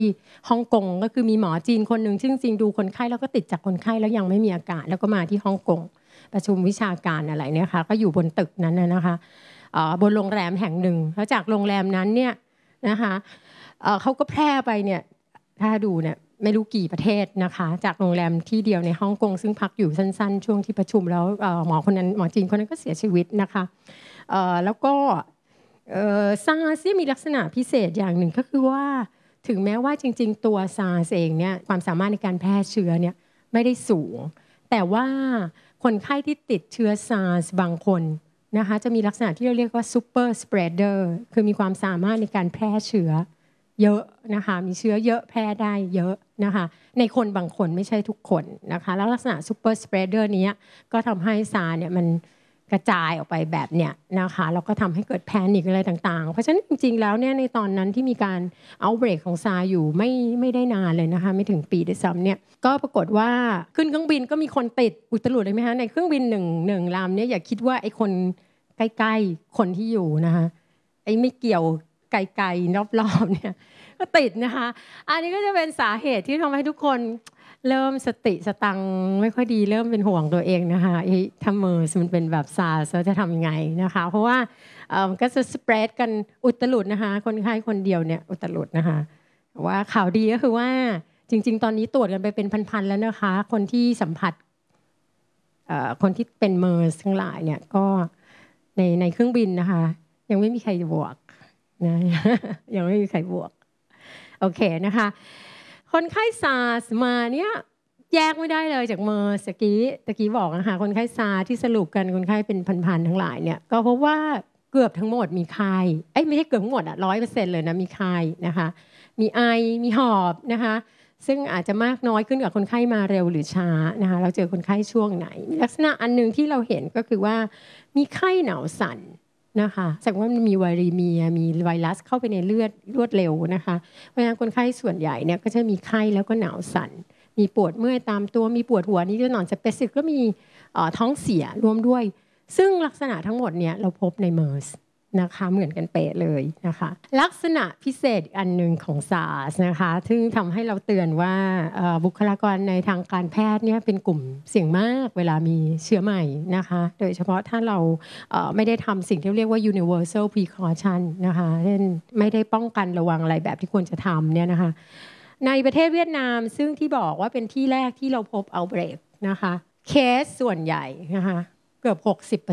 ฮ่องกงก็คือมีหมอจีนคนหนึ่งซึ่งจริงดูคนไข้แล้วก็ติดจากคนไข้แล้วยังไม่มีอาการแล้วก็มาที่ฮ่องกงประชุมวิชาการอะไรเนี่ยค่ะก็อยู่บนตึกนั้นนะคะบนโรงแรมแห่งหนึ่งแล้วจากโรงแรมนั้นเนี่ยนะคะเขาก็แพร่ไปเนี่ยถ้าดูเนี่ยไม่รู้กี่ประเทศนะคะจากโรงแรมที่เดียวในฮ่องกงซึ่งพักอยู่สั้นๆช่วงที่ประชุมแล้วหมอคนนั้นหมอจีนคนนั้นก็เสียชีวิตนะคะแล้วก็ซาร์สมีลักษณะพิเศษอย่างหนึ่งก็คือว่าถึงแม้ว่าจริงๆตัวซาร์สเองเนี่ยความสามารถในการแพร่เชื้อเนี่ยไม่ได้สูงแต่ว่าคนไข้ที่ติดเชื้อซาร์สบางคนนะคะจะมีลักษณะที่เราเรียกว่าซูเปอร์สเปรดเดอร์คือมีความสามารถในการแพร่เชื้อเยอะนะคะมีเชื้อเยอะแพร่ได้เยอะนะคะในคนบางคนไม่ใช่ทุกคนนะคะแล้วลักษณะซูเปอร์สเปรดเดอร์นี้ก็ทำให้ซาร์เนี่ยมันกระจายออกไปแบบเนี้ยนะคะแล้วก็ทำให้เกิดแพนิคอะไรต่างๆเพราะฉะนั้นจริงๆแล้วเนี่ยในตอนนั้นที่มีการเอาเบรกของซาร์อยู่ไม่ได้นานเลยนะคะไม่ถึงปีด้วยซ้ำเนี่ยก็ปรากฏว่าขึ้นเครื่องบินก็มีคนติดอุตลุดเลยไหมคะในเครื่องบินหนึ่งลำเนี่ยอย่าคิดว่าไอ้คนใกล้ๆคนที่อยู่นะคะไอ้ไม่เกี่ยวไกลๆรอบๆเนี่ยก็ติดนะคะอันนี้ก็จะเป็นสาเหตุที่ทำให้ทุกคนเริ่มสติสตังไม่ค่อยดีเริ่มเป็นห่วงตัวเองนะคะถ้าเมอร์สมันเป็นแบบซาร์สจะทำยังไงนะคะเพราะว่าก็จะสเปรดกันอุตลุดนะคะคนไข้คนเดียวเนี่ยอุตลุดนะคะว่าข่าวดีก็คือว่าจริงๆตอนนี้ตรวจกันไปเป็นพันๆแล้วนะคะคนที่สัมผัสคนที่เป็นเมอร์สทั้งหลายเนี่ยก็ในเครื่องบินนะคะยังไม่มีใครบวกนะยังไม่มีใครบวกโอเคนะคะคนไข้ซาร์สมาเนี่ยแยกไม่ได้เลยจากเมอร์สตะกี้บอกนะคะคนไข้ซาร์ที่สรุปกันคนไข้เป็นพันๆทั้งหลายเนี่ยก็เพราะว่าเกือบทั้งหมดมีไข้ไม่ใช่เกือบทั้งหมด100%เลยนะมีไข้นะคะมีไอมีหอบนะคะซึ่งอาจจะมากน้อยขึ้นกับคนไข้มาเร็วหรือช้านะคะเราเจอคนไข้ช่วงไหนลักษณะอันนึงที่เราเห็นก็คือว่ามีไข้หนาวสั่นนะคะแสดงว่ามันมีไวรัสมีไวรัสเข้าไปในเลือดรวดเร็วนะคะเพราะฉะนั้นคนไข้ส่วนใหญ่เนี่ยก็จะมีไข้แล้วก็หนาวสั่นมีปวดเมื่อยตามตัวมีปวดหัวนี่ก็นอนสเปซิฟิกก็มีท้องเสียรวมด้วยซึ่งลักษณะทั้งหมดเนี่ยเราพบในเมอร์สนะคะเหมือนกันเป๊ะเลยนะคะลักษณะพิเศษอันหนึ่งของซาร์สนะคะซึ่งทำให้เราเตือนว่าบุคลากรในทางการแพทย์เนี่ยเป็นกลุ่มเสี่ยงมากเวลามีเชื้อใหม่นะคะโดยเฉพาะถ้าเราไม่ได้ทำสิ่งที่เรียกว่า universal precaution นะคะเช่นไม่ได้ป้องกันระวังอะไรแบบที่ควรจะทำเนี่ยนะคะในประเทศเวียดนามซึ่งที่บอกว่าเป็นที่แรกที่เราพบ outbreak นะคะเคสส่วนใหญ่นะคะเกือบ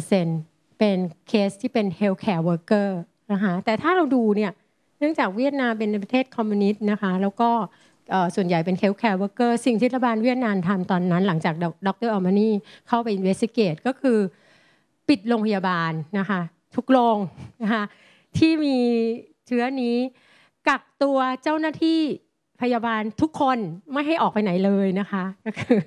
60%เป็นเคสที่เป็น healthcare worker นะคะแต่ถ้าเราดูเนี่ยเนื่องจากเวียดนามเป็นประเทศคอมมิวนิสต์นะคะแล้วก็ส่วนใหญ่เป็น healthcare worker สิ่งที่รัฐบาลเวียดนามทำตอนนั้นหลังจากดรอัลมานีเข้าไป investigate ก็คือปิดโรงพยาบาลนะคะทุกโรงนะคะที่มีเชื้อนี้กักตัวเจ้าหน้าที่พยาบาลทุกคนไม่ให้ออกไปไหนเลยนะคะก็คือ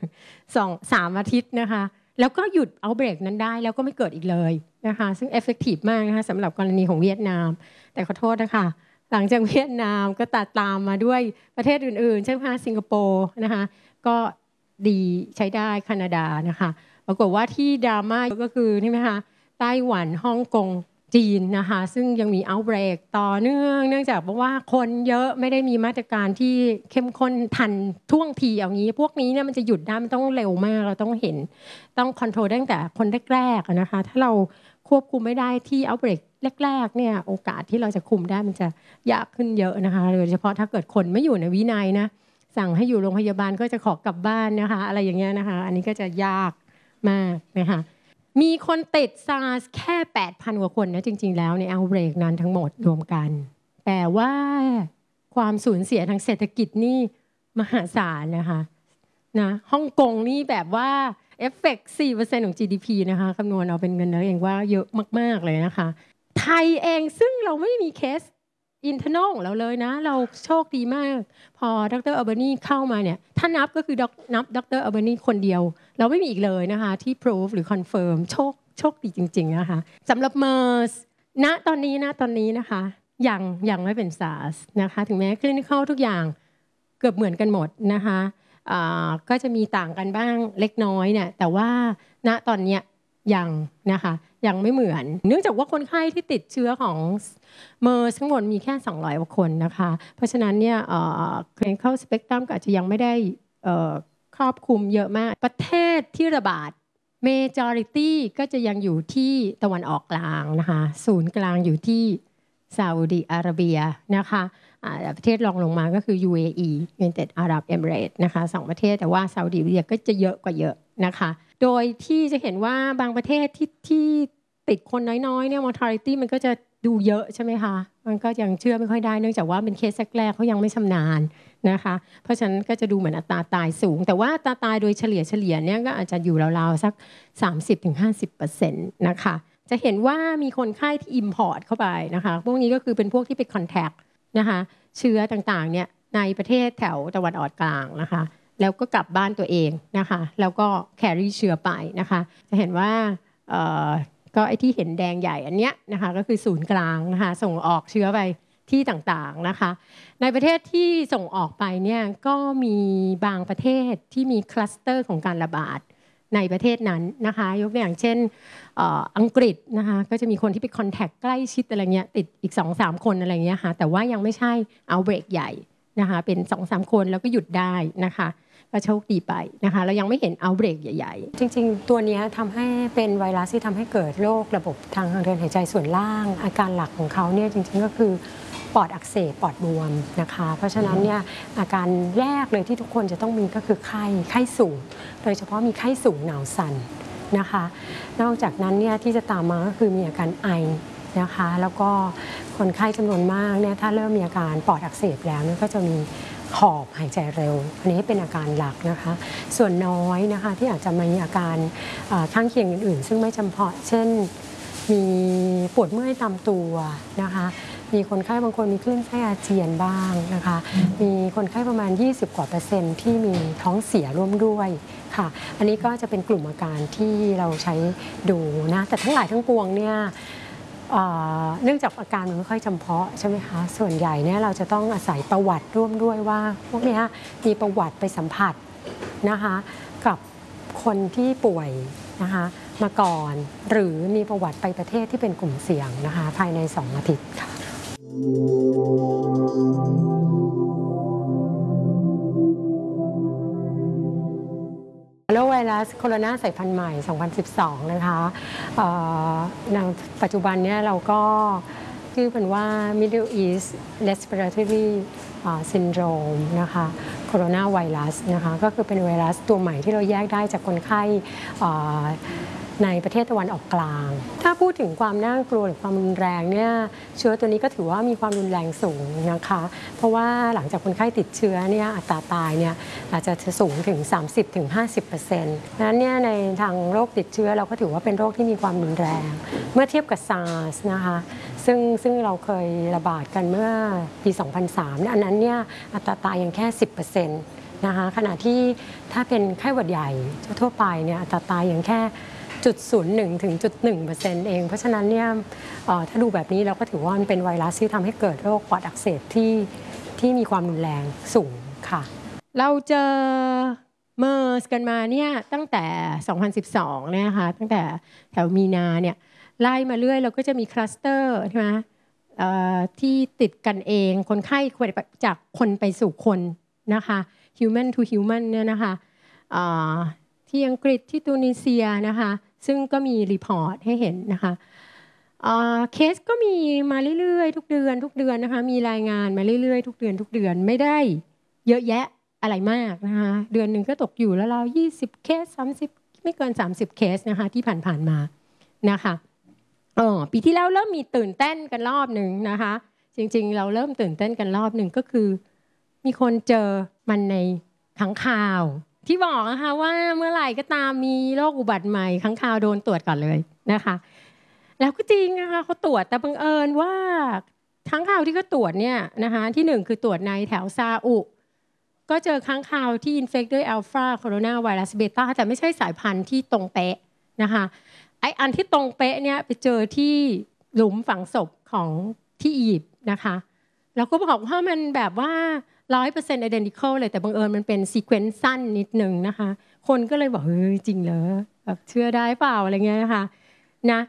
2-3 อาทิตย์นะคะแล้วก็หยุดเอาเบรกนั้นได้แล้วก็ไม่เกิดอีกเลยนะคะซึ่งเอฟเฟกตีฟมากนะคะสำหรับกรณีของเวียดนามแต่ขอโทษนะคะหลังจากเวียดนามก็ตัดตามมาด้วยประเทศอื่นๆเช่นสิงคโปร์นะคะก็ดีใช้ได้แคนาดานะคะปรากฏว่าที่ดราม่าก็คือใช่ไหมคะไต้หวันฮ่องกงจีนนะคะซึ่งยังมีเอาท์เบรกต่อเนื่องจากว่าคนเยอะไม่ได้มีมาตรการที่เข้มข้นทันท่วงทีอย่างนี้พวกนี้เนี่ยมันจะหยุดได้มันต้องเร็วมากเราต้องเห็นต้องคอนโทรลตั้งแต่คนแรกๆนะคะถ้าเราควบคุมไม่ได้ที่เอาท์เบรกแรกๆเนี่ยโอกาสที่เราจะคุมได้มันจะยากขึ้นเยอะนะคะโดยเฉพาะถ้าเกิดคนไม่อยู่ในวินัยนะสั่งให้อยู่โรงพยาบาลก็จะขอกลับบ้านนะคะอะไรอย่างเงี้ยนะคะอันนี้ก็จะยากมากนะคะมีคนติดซาร์สแค่ 8,000 กว่าคนนะจริงๆแล้วในเอาท์เบรกนั้นทั้งหมดรวมกันแต่ว่าความสูญเสียทางเศรษฐกิจนี่มหาศาลนะคะนะฮ่องกงนี่แบบว่าเอฟเฟกต์ 4% ของ GDP นะคะคำนวณเอาเป็นเงินแล้วเองว่าเยอะมากๆเลยนะคะไทยเองซึ่งเราไม่มีเคสอินเทอร์นอลของเราเลยนะเราโชคดีมากพอดรอัลเบอร์นีเข้ามาเนี่ยถ้านับก็คือนับดรอัลเบอร์นีคนเดียวเราไม่มีอีกเลยนะคะที่ prove หรือ confirm โชคดีจริงๆนะคะสำหรับเมอร์สณตอนนี้นะคะยังไม่เป็น SARS นะคะถึงแม้ clinical ทุกอย่างเกือบเหมือนกันหมดนะคะก็จะมีต่างกันบ้างเล็กน้อยเนี่ยแต่ว่าณตอนนี้ยังนะคะยังไม่เหมือนเนื่องจากว่าคนไข้ที่ติดเชื้อของเมอร์ทั้งหมดมีแค่200กว่าคนนะคะเพราะฉะนั้นเนี่ยclinical spectrum ก็อาจจะยังไม่ได้ครอบคลุมเยอะมากประเทศที่ระบาด majority ก็จะยังอยู่ที่ตะวันออกกลางนะคะศูนย์กลางอยู่ที่ซาอุดิอาระเบียนะคะประเทศรองลงมาก็คือ UAE United Arab Emirates นะคะ2ประเทศแต่ว่าซาอุดิอาระเบียก็จะเยอะกว่าเยอะนะคะโดยที่จะเห็นว่าบางประเทศที่ติดคนน้อยๆเนี่ย mortality มันก็จะดูเยอะใช่ไหมคะมันก็ยังเชื่อไม่ค่อยได้เนื่องจากว่าเป็นเคสแรกๆเขายังไม่ชำนาญนะคะเพราะฉะนั้นก็จะดูเหมือนอัตราตายสูงแต่ว่าอัตราตายโดยเฉลี่ยเนี่ยก็อาจจะอยู่ราวๆสัก 30-50% นะคะจะเห็นว่ามีคนไข้ที่ import เข้าไปนะคะพวกนี้ก็คือเป็นพวกที่ไป contact นะคะเชื้อต่างๆเนี่ยในประเทศแถวตะวันออกกลางนะคะแล้วก็กลับบ้านตัวเองนะคะแล้วก็แครี่เชื้อไปนะคะจะเห็นว่าก็ไอ้ที่เห็นแดงใหญ่อันเนี้ยนะคะก็คือศูนย์กลางนะคะส่งออกเชื้อไปที่ต่างๆนะคะในประเทศที่ส่งออกไปเนี่ยก็มีบางประเทศที่มีคลัสเตอร์ของการระบาดในประเทศนั้นนะคะยกตัวอย่างเช่นอังกฤษนะคะก็จะมีคนที่ไปคอนแทคใกล้ชิดอะไรเงี้ยติดอีก 2-3 คนอะไรเงี้ยค่ะแต่ว่ายังไม่ใช่เอาเบรกใหญ่นะคะเป็น 2-3 คนแล้วก็หยุดได้นะคะก็โชคดีไปนะคะเรายังไม่เห็นเอาเบรกใหญ่ๆจริงๆตัวนี้ทำให้เป็นไวรัสที่ทำให้เกิดโรคระบบทางเดินหายใจส่วนล่างอาการหลักของเขาเนี่ยจริงๆก็คือปอดอักเสบปอดบวมนะคะเพราะฉะนั้นเนี่ยอาการแรกเลยที่ทุกคนจะต้องมีก็คือไข้สูงโดยเฉพาะมีไข้สูงหนาวสั่นนะคะนอกจากนั้นเนี่ยที่จะตามมาก็คือมีอาการไอนะคะแล้วก็คนไข้จำนวนมากเนี่ยถ้าเริ่มมีอาการปอดอักเสบแล้วก็จะมีหอบหายใจเร็วอันนี้เป็นอาการหลักนะคะส่วนน้อยนะคะที่อาจจะมีอาการข้างเคียงอื่นๆซึ่งไม่จำเพาะเช่นมีปวดเมื่อยตามตัวนะคะมีคนไข้บางคนมีคลื่นไส้อาเจียนบ้างนะคะมีคนไข้ประมาณ20%กว่าที่มีท้องเสียร่วมด้วยค่ะอันนี้ก็จะเป็นกลุ่มอาการที่เราใช้ดูนะแต่ทั้งหลายทั้งปวงเนี่ยเนื่องจากอาการมันไม่ค่อยจำเพาะใช่ไหมคะส่วนใหญ่เนี่ยเราจะต้องอาศัยประวัติร่วมด้วยว่าพวกนี้มีประวัติไปสัมผัสนะคะกับคนที่ป่วยนะคะมาก่อนหรือมีประวัติไปประเทศที่เป็นกลุ่มเสี่ยงนะคะภายใน2 อาทิตย์ค่ะโรคไวรัสโคโรนาสายพันธุ์ใหม่ 2012 นะคะในปัจจุบันนี้เราก็ชื่อเป็นว่า Middle East Respiratory Syndrome นะคะโคโรนาไวรัสนะคะก็คือเป็นไวรัสตัวใหม่ที่เราแยกได้จากคนไข้ในประเทศตะวันออกกลางถ้าพูดถึงความน่ากลัวหรือความรุนแรงเนี่ยเชื้อตัวนี้ก็ถือว่ามีความรุนแรงสูงนะคะเพราะว่าหลังจากคนไข้ติดเชื้อเนี่ยอัตราตายเนี่ยอาจจะสูงถึง 30-50% นั้นเนี่ยในทางโรคติดเชื้อเราก็ถือว่าเป็นโรคที่มีความรุนแรงเมื่อเทียบกับ SARS นะคะซึ่งเราเคยระบาดกันเมื่อปี 2003 อันนั้นเนี่ยอัตราตายยังแค่ 10%นะคะขณะที่ถ้าเป็นไข้หวัดใหญ่ทั่วไปเนี่ยอัตราตายยังแค่0.01 ถึง 0.1% เองเพราะฉะนั้นเนี่ยถ้าดูแบบนี้เราก็ถือว่ามันเป็นไวรัสที่ทำให้เกิดโรคปอดอักเสบที่มีความรุนแรงสูงค่ะเราเจอเมอร์สกันมาเนี่ยตั้งแต่ 2012 เนี่ยค่ะตั้งแต่แถวมีนาเนี่ยไล่มาเรื่อยเราก็จะมีคลัสเตอร์ใช่ไหมที่ติดกันเองคนไข้จากคนไปสู่คนนะคะ human to human เนี่ยนะคะที่อังกฤษที่ตูนิเซียนะคะซึ่งก็มีรีพอร์ตให้เห็นนะคะเคสก็มีมาเรื่อยๆทุกเดือนนะคะมีรายงานมาเรื่อยๆทุกเดือนไม่ได้เยอะแยะอะไรมากนะคะเดือนหนึ่งก็ตกอยู่แล้วเรา20 เคส 30ไม่เกิน30 เคสนะคะที่ผ่านมานะคะปีที่แล้วเริ่มมีตื่นเต้นกันรอบหนึ่งนะคะจริงๆเราเริ่มตื่นเต้นกันรอบหนึ่งก็คือมีคนเจอมันในค้างคาวที่บอกนะคะว่าเมื่อไหร่ก็ตามมีโรคอุบัติใหม่ค้างคาวโดนตรวจก่อนเลยนะคะแล้วก็จริงนะคะเขาตรวจแต่บังเอิญว่าค้างคาวที่เขาตรวจเนี่ยนะคะที่1คือตรวจในแถวซาอุก็เจอค้างคาวที่อินเฟคด้วยอัลฟาโคโรนาไวรัสเบต้าแต่ไม่ใช่สายพันธุ์ที่ตรงเป๊ะนะคะไออันที่ตรงเป๊ะเนี่ยไปเจอที่หลุมฝังศพของที่อียิปต์นะคะแล้วก็บอกว่ามันแบบว่า100% identical เลยแต่บังเอิญมันเป็นซีเควนซ์สั้นนิดนึงนะคะคนก็เลยบอกเฮ้ยจริงเหรอแบบเชื่อได้เปล่าอะไรเงี้ยนะคะนะ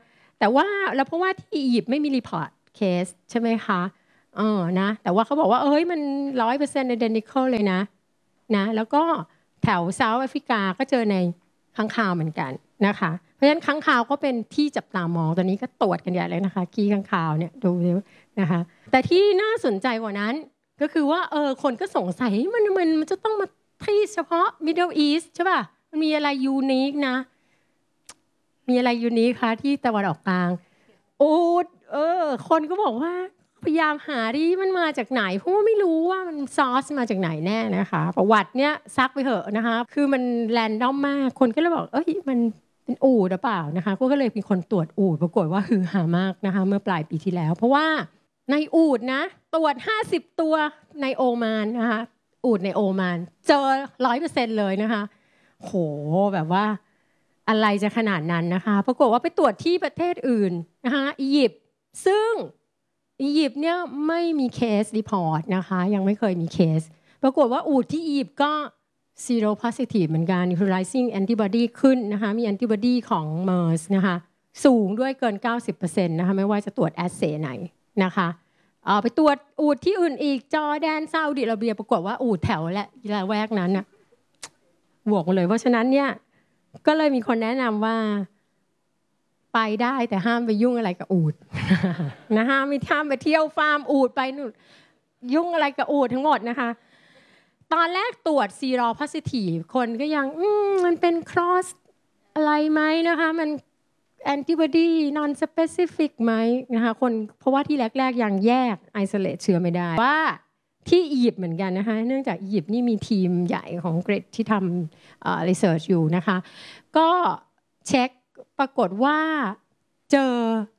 แต่ว่าแล้วเพราะว่าที่อียิปต์ไม่มีรีพอร์ตเคสใช่ไหมคะนะแต่ว่าเขาบอกว่ามัน 100% identical เลยนะแล้วก็แถวเซาท์แอฟริกาก็เจอในค้างคาวเหมือนกันนะคะเพราะฉะนั้นค้างคาวก็เป็นที่จับตามองตอนนี้ก็ตรวจกันใหญ่เลยนะคะขี้ค้างคาวเนี่ยดูนะคะแต่ที่น่าสนใจกว่านั้นก็คือว่าคนก็สงสัยมันจะต้องมาที่เฉพาะ Middle East ใช่ป่ะมันมีอะไรยูนิคนะมีอะไรยูนิคคะที่ตะวันออกกลางอูฐคนก็บอกว่าพยายามหาดิมันมาจากไหนเพราะว่าไม่รู้ว่ามันซอสมาจากไหนแน่นะคะประวัติเนี้ยซักไปเถอะนะคะคือมันแรนดอมมากคนก็เลยบอกมันเป็นอูฐหรือเปล่านะคะก็เลยมีคนตรวจอูฐปรากฏว่าฮือฮามากนะคะเมื่อปลายปีที่แล้วเพราะว่าในอูฐนะตรวจ50ตัวในโอมานนะคะอูฐในโอมานเจอ 100% เลยนะคะโหแบบว่าอะไรจะขนาดนั้นนะคะปรากฏว่าไปตรวจที่ประเทศอื่นนะคะอียิปต์ซึ่งอียิปต์เนี่ยไม่มีเคสรีพอร์ตนะคะยังไม่เคยมีเคสปรากฏว่าอูฐที่อียิปต์ก็ zero positive เหมือนกัน neutralizing antibody ขึ้นนะคะมี antibody ของ MERS นะคะสูงด้วยเกิน 90% นะคะไม่ว่าจะตรวจแอสเซย์ไหนนะคะไปตรวจอูฐที่อื่นอีกจอร์แดนซาอุดิอาระเบียปรากฏว่าอูฐแถวและละแวกนั้นน่ะบวกเลยเพราะฉะนั้นเนี่ยก็เลยมีคนแนะนำว่าไปได้แต่ห้ามไปยุ่งอะไรกับอูฐนะห้ามไปเที่ยวฟาร์มอูฐไปนู่นยุ่งอะไรกับอูฐทั้งหมดนะคะตอนแรกตรวจซีโร่โพซิทีฟคนก็ยังมันเป็นครอสอะไรไหมนะคะมันแอนติบอดีนอนสเปซิฟิกไหมนะคะคนเพราะว่าที่แรกๆยังแยกไอโซเลตเชื้อไม่ได้ว่าที่อียิปต์เหมือนกันนะคะเนื่องจากอียิปต์นี่มีทีมใหญ่ของเกรดที่ทำรีเสิร์ชอยู่นะคะก็เช็คปรากฏว่าเจอ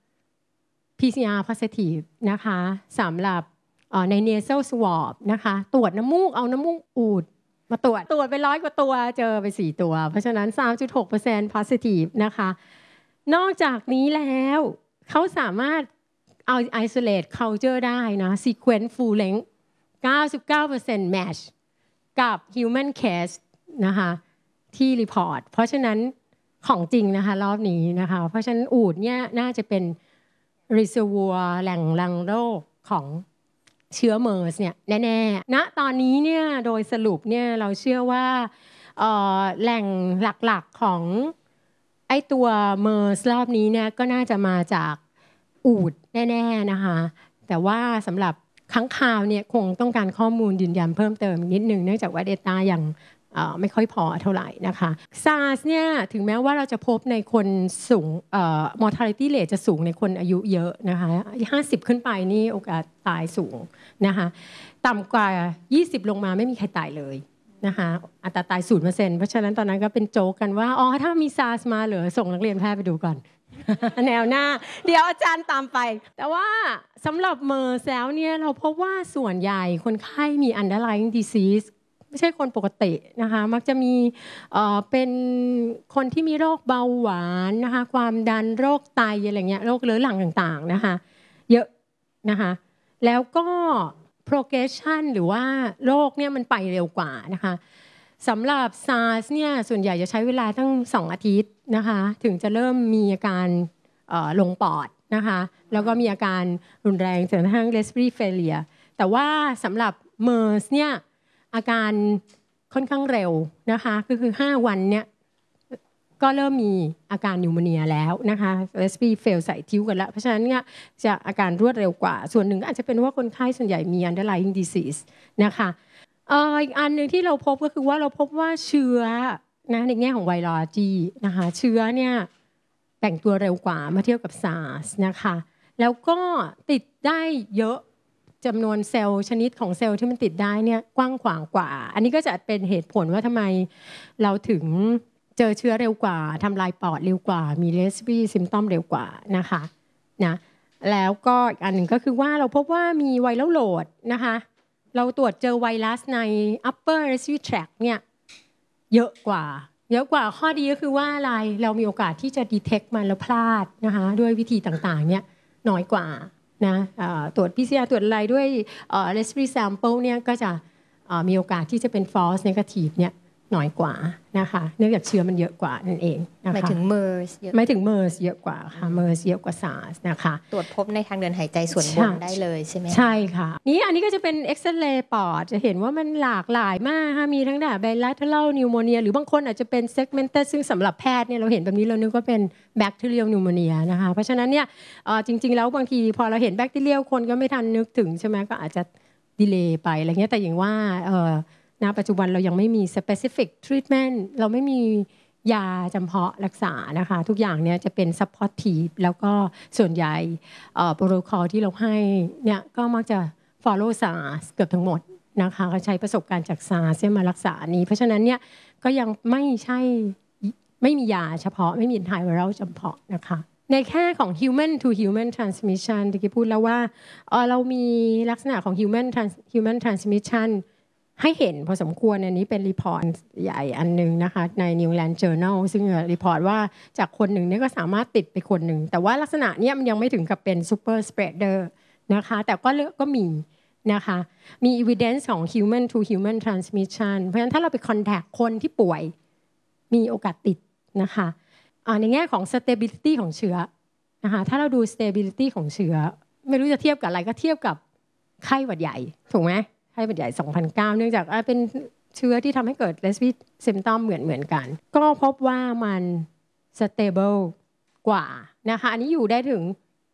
PCR positive นะคะสำหรับใน nasal swab นะคะตรวจน้ำมูกเอาน้ำมูกอูฐมาตรวจไป100 กว่าตัวเจอไป4ตัวเพราะฉะนั้น 3.6% positive นะคะนอกจากนี้แล้วเขาสามารถเอา isolate culture ได้นะ sequence full length 99% match กับ human case นะคะที่ report เพราะฉะนั้นของจริงนะคะรอบนี้นะคะเพราะฉะนั้นอูฐเนี่ยน่าจะเป็น reservoir แหล่งรังโรคของเชื้อเมอร์สเนี่ยแน่ๆณตอนนี้เนี่ยโดยสรุปเนี่ยเราเชื่อว่าแหล่งหลักๆของไอ้ตัวเมอร์สรอบนี้เนี่ยก็น่าจะมาจากอูฐแน่ๆนะคะแต่ว่าสำหรับค้างคาวเนี่ยคงต้องการข้อมูลยืนยันเพิ่มเติมนิดนึงเนื่องจากว่า Data ยังไม่ค่อยพอเท่าไหร่นะคะ SARS เนี่ยถึงแม้ว่าเราจะพบในคนสูงmortality rate จะสูงในคนอายุเยอะนะคะ50ขึ้นไปนี่โอกาสตายสูงนะคะต่ำกว่า20ลงมาไม่มีใครตายเลยนะคะอัตราตาย 0% เพราะฉะนั้นตอนนั้นก็เป็นโจ๊กกันว่าถ้ามี SARS มาเหลือส่งนักเรียนแพทย์ไปดูก่อน แนวหน้าเดี๋ยวอาจารย์ตามไปแต่ว่าสำหรับเมอร์แล้วเนี่ยเราพบว่าส่วนใหญ่คนไข้มี underlying diseaseไม่ใช่คนปกตินะคะมักจะมีเป็นคนที่มีโรคเบาหวานนะคะความดันโรคไตอะไรเงี้ยโรคเรื้อรังต่างๆนะคะเยอะนะคะแล้วก็ progression หรือว่าโรคเนี่ยมันไปเร็วกว่านะคะสำหรับ SARS เนี่ยส่วนใหญ่จะใช้เวลาตั้ง2 อาทิตย์นะคะถึงจะเริ่มมีอาการลงปอดนะคะแล้วก็มีอาการรุนแรงจนกระทั่ง respiratory failure แต่ว่าสำหรับ MERS เนี่ยอาการค่อนข้างเร็วนะคะคือ5 วันเนี่ยก็เริ่มมีอาการนิวโมเนียแล้วนะคะ respiratory fail ใส่ทิ้วกันแล้วเพราะฉะนั้นเนี่ยจะอาการรวดเร็วกว่าส่วนหนึ่งอาจจะเป็นว่าคนไข้ส่วนใหญ่มี underlying disease นะคะอีกอันหนึ่งที่เราพบก็คือว่าเราพบว่าเชื้อนะในแง่ของไวรัสนะคะเชื้อเนี่ยแต่งตัวเร็วกว่าเมื่อเทียบกับ SARS นะคะแล้วก็ติดได้เยอะจำนวนเซลล์ชนิดของเซลล์ที่มันติดได้เนี่ยกว้างขวางกว่าอันนี้ก็จะเป็นเหตุผลว่าทำไมเราถึงเจอเชื้อเร็วกว่าทำลายปอดเร็วกว่ามี respiratory symptom เร็วกว่านะคะนะแล้วก็อีกอันหนึ่งก็คือว่าเราพบว่ามีไวรัลโหลดนะคะเราตรวจเจอไวรัสใน upper respiratory tract เนี่ยเยอะกว่าข้อดีก็คือว่าอะไรเรามีโอกาสที่จะ detect มันแล้วพลาดนะคะด้วยวิธีต่างๆเนี่ยน้อยกว่านะตรวจ PCR ตรวจอะไรด้วยrespiratory sample เนี่ยก็จะมีโอกาสที่จะเป็น false negative เนี่ยน้อยกว่านะคะเนื่องจากเชื้อมันเยอะกว่านั่นเองนะคะหมายถึงเมอร์สเยอะหมายถึงเมอร์สเยอะกว่าค่ะเมอร์สเยอะกว่า SARS นะคะตรวจพบในทางเดินหายใจส่วนบนได้เลยใช่ไหมใช่ค่ะอันนี้ก็จะเป็นเอ็กซเรย์ปอดจะเห็นว่ามันหลากหลายมากค่ะมีทั้งแบบ bilateral pneumonia หรือบางคนอาจจะเป็น segmented ซึ่งสำหรับแพทย์เนี่ยเราเห็นแบบนี้เรานึกว่าเป็น bacterial pneumonia นะคะเพราะฉะนั้นเนี่ยจริงๆแล้วบางทีพอเราเห็น bacterial คนก็ไม่ทันนึกถึงใช่ไหมก็อาจจะดีเลย์ไปอะไรเงี้ยแต่อย่างว่าณปัจจุบันเรายังไม่มี specific treatment เราไม่มียาจำเพาะรักษานะคะทุกอย่างเนี่ยจะเป็น supportive แล้วก็ส่วนใหญ่โปรโตคอลที่เราให้เนี่ยก็มักจะ follow SARS เกือบทั้งหมดนะคะก็ใช้ประสบการณ์จาก SARS มารักษานี้เพราะฉะนั้นเนี่ยก็ยังไม่มียาเฉพาะไม่มี antiviral เฉพาะนะคะในแค่ของ human to human transmission ที่พูดแล้วว่าเรามีลักษณะของ human transmission ให้เห็นพอสมควรอันนี้เป็นรีพอร์ตใหญ่อันนึงนะคะใน New England Journal ซึ่งรีพอร์ตว่าจากคนหนึ่งเนี่ยก็สามารถติดไปคนหนึ่งแต่ว่าลักษณะเนี้ยมันยังไม่ถึงกับเป็น super spreader นะคะแต่ก็มีนะคะมี evidence ของ human to human transmission เพราะฉะนั้นถ้าเราไป contact คนที่ป่วยมีโอกาสติดนะคะในแง่ของ stability ของเชื้อนะคะถ้าเราดู stability ของเชื้อไม่รู้จะเทียบกับอะไรก็เทียบกับไข้หวัดใหญ่ถูกไหมไข้หวัดใหญ่ 2009 เนื่องจากเป็นเชื้อที่ทำให้เกิด respiratory symptom เหมือนกันก็พบว่ามัน stable กว่านะคะอันนี้อยู่ได้ถึง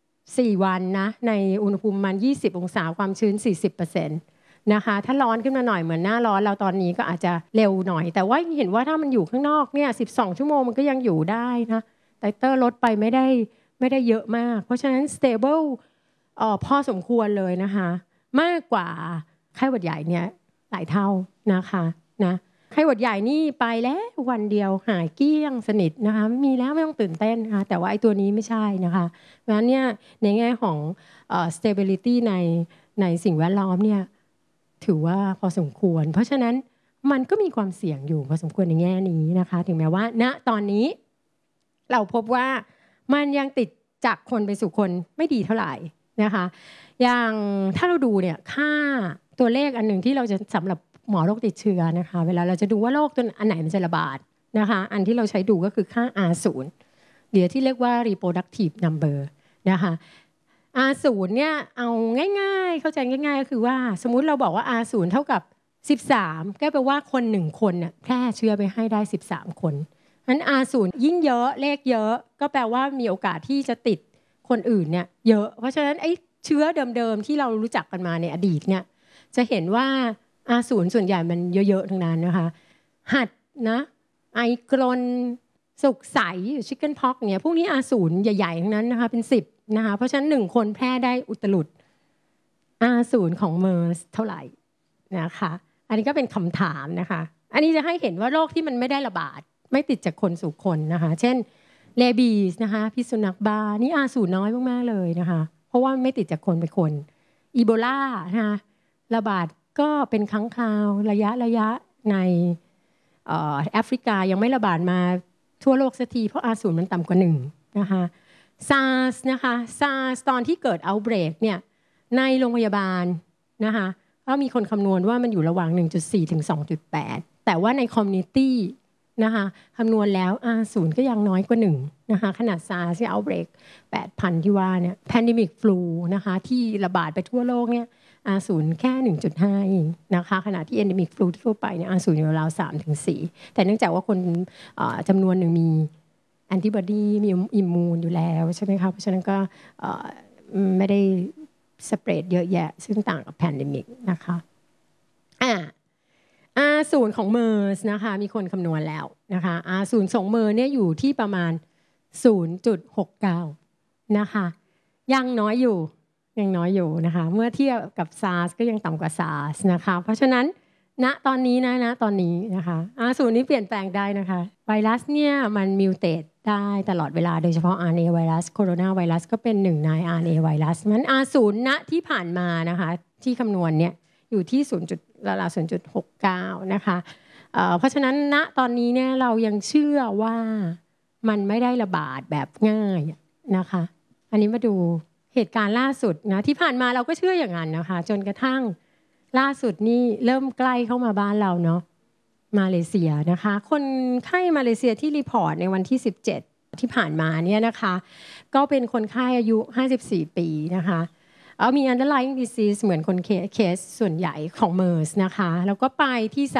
4 วันนะในอุณหภูมิมัน20 องศาความชื้น 40%นะคะถ้าร้อนขึ้นมาหน่อยเหมือนหน้าร้อนเราตอนนี้ก็อาจจะเร็วหน่อยแต่ว่าเห็นว่าถ้ามันอยู่ข้างนอกเนี่ย12 ชั่วโมงมันก็ยังอยู่ได้นะไตเตอร์ลดไปไม่ได้เยอะมากเพราะฉะนั้น stable พอสมควรเลยนะคะมากกว่าไข้หวัดใหญ่เนี่ยหลายเท่านะคะนะไข้หวัดใหญ่นี่ไปแล้ววันเดียวหายเกลี้ยงสนิทนะคะมีแล้วไม่ต้องตื่นเต้นนะคะแต่ว่าไอ้ตัวนี้ไม่ใช่นะคะเพราะฉะนั้นเนี่ยในแง่ของstability ในสิ่งแวดล้อมเนี่ยถือว่าพอสมควรเพราะฉะนั้นมันก็มีความเสี่ยงอยู่พอสมควรในแง่นี้นะคะถึงแม้ว่าณตอนนี้เราพบว่ามันยังติดจากคนไปสู่คนไม่ดีเท่าไหร่นะคะอย่างถ้าเราดูเนี่ยค่าตัวเลขอันหนึ่งที่เราจะสำหรับหมอโรคติดเชื้อนะคะเวลาเราจะดูว่าโรคตัวอันไหนมันจะระบาดนะคะอันที่เราใช้ดูก็คือค่า R0 เดี๋ยวที่เรียกว่า reproductive number นะคะ R0 เนี่ยเอาง่ายๆเข้าใจง่ายๆก็คือว่าสมมุติเราบอกว่า R0 เท่ากับ13ก็แปลว่าคน1คนเนี่ยแพร่เชื้อไปให้ได้13คนงั้น R0 ยิ่งเยอะเลขเยอะก็แปลว่ามีโอกาสที่จะติดคนอื่นเนี่ยเยอะเพราะฉะนั้นไอ้เชื้อเดิมๆที่เรารู้จักกันมาในอดีตเนี่ยจะเห็นว่า R0 ส่วนใหญ่มันเยอะๆทั้งนั้นนะคะหัดนะไอกรนสุกใสชิคเก้นพ็อกเนี่ยพวกนี้ R0 ใหญ่ๆทั้งนั้นนะคะเป็น10นะคะเพราะฉะนั้น1คนแพร่ได้อุตลุด R0 ของเมอร์สเท่าไหร่นะคะอันนี้ก็เป็นคำถามนะคะอันนี้จะให้เห็นว่าโรคที่มันไม่ได้ระบาดไม่ติดจากคนสู่คนนะคะเช่นเรบีสนะคะพิษสุนัขบ้านี่ R0 น้อยมากๆเลยนะคะเพราะว่าไม่ติดจากคนไปคนอีโบลานะคะระบาดก็เป็นครั้งคราวระยะในแอฟริกายังไม่ระบาดมาทั่วโลกสักทีเพราะ R0 มันต่ำกว่า1นะคะSARS นะคะ SARS ตอนที่เกิด outbreak เนี่ยในโรงพยาบาลนะคะก็มีคนคำนวณว่ามันอยู่ระหว่าง 1.4 ถึง 2.8 แต่ว่าใน community นะคะคำนวณแล้ว R0 ก็ยังน้อยกว่า1นะคะขนาด SARS ที่ outbreak 8,000 ที่ว่าเนี่ย pandemic flu นะคะที่ระบาดไปทั่วโลกเนี่ย R0 แค่ 1.5 เองนะคะขณะที่ endemic flu ทั่วไปเนี่ย R0 อยู่ราว 3-4 แต่เนื่องจากว่าคนจำนวนหนึ่งมีแอนติบอดีมีอิมมูนอยู่แล้วใช่ไหมคะเพราะฉะนั้นก็ไม่ได้สเปรดเยอะแยะซึ่งต่างกับแพนเดมิกนะคะR0 ของเมอร์สนะคะมีคนคำนวณแล้วนะคะ R0 ของเมอร์เนี่ยอยู่ที่ประมาณ 0.69 นะคะยังน้อยอยู่นะคะเมื่อเทียบกับ SARS ก็ยังต่ำกว่า SARS นะคะเพราะฉะนั้นณตอนนี้นะคะ R0 นี้เปลี่ยนแปลงได้นะคะไวรัสเนี่ยมันมิวเทตได้ตลอดเวลาโดยเฉพาะ RNA ไวรัสโคโรนาไวรัสก็เป็นหนึ่งใน RNA ไวรัสนั้น R0 ณที่ผ่านมานะคะที่คำนวณเนี่ยอยู่ที่ 0.69 นะคะเพราะฉะนั้นณตอนนี้เนี่ยเรายังเชื่อว่ามันไม่ได้ระบาดแบบง่ายนะคะอันนี้มาดูเหตุการณ์ล่าสุดนะที่ผ่านมาเราก็เชื่ออย่างนั้นนะคะจนกระทั่งล่าสุดนี่เริ่มใกล้เข้ามาบ้านเราเนาะมาเลเซียนะคะคนไข้มาเลเซียที่รีพอร์ตในวันที่17ที่ผ่านมาเนี่ยนะคะก็เป็นคนไข้อายุ54ปีนะคะมี underlying disease เหมือนคนเคสส่วนใหญ่ของ MERS นะคะแล้วก็ไปที่